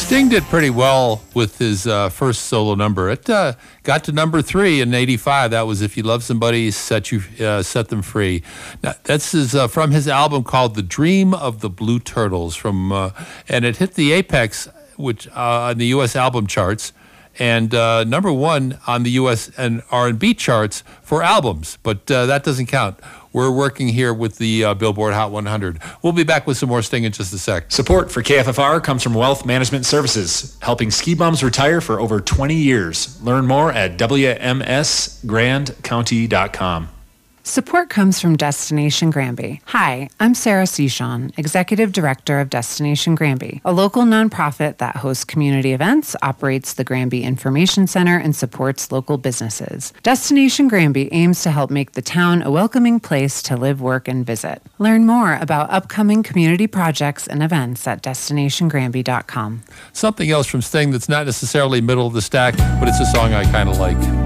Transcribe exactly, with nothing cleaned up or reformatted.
Sting did pretty well with his uh, first solo number. It uh, got to number three in eighty-five. That was "If You Love Somebody, Set You uh, Set Them Free." Now, that's his, uh, from his album called "The Dream of the Blue Turtles," from uh, and it hit the apex, which uh, on the U S album charts, and uh, number one on the U S and R and B charts for albums. But uh, that doesn't count. We're working here with the uh, Billboard Hot one hundred. We'll be back with some more Sting in just a sec. Support for K F F R comes from Wealth Management Services, helping ski bums retire for over twenty years. Learn more at W M S grand county dot com. Support comes from Destination Granby. Hi, I'm Sarah Sechon, Executive Director of Destination Granby, a local nonprofit that hosts community events, operates the Granby Information Center, and supports local businesses. Destination Granby aims to help make the town a welcoming place to live, work, and visit. Learn more about upcoming community projects and events at destination granby dot com. Something else from Sting that's not necessarily middle of the stack, but it's a song I kind of like.